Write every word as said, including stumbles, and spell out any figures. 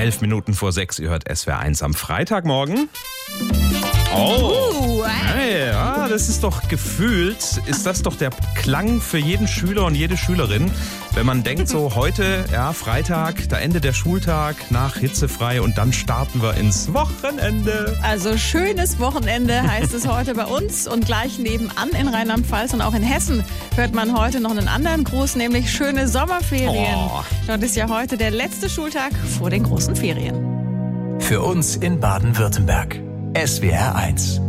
Elf Minuten vor sechs, ihr hört S W R eins am Freitagmorgen. Oh, hey, ja, das ist doch gefühlt, ist das doch der Klang für jeden Schüler und jede Schülerin, wenn man denkt so heute, ja, Freitag, da endet der Schultag, nach hitzefrei und dann starten wir ins Wochenende. Also schönes Wochenende heißt es heute bei uns und gleich nebenan in Rheinland-Pfalz und auch in Hessen hört man heute noch einen anderen Gruß, nämlich schöne Sommerferien. Oh. Dort ist ja heute der letzte Schultag vor den großen Ferien. Für uns in Baden-Württemberg. S W R eins.